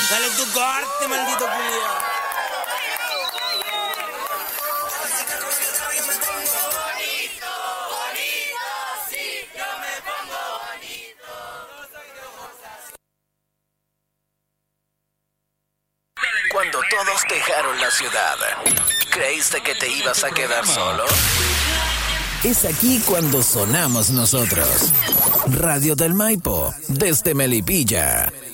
Dale tu corte, maldito culiao. Cuando todos dejaron la ciudad, ¿creíste que te ibas a quedar solo? Es aquí cuando sonamos nosotros. Radio del Maipo, desde Melipilla.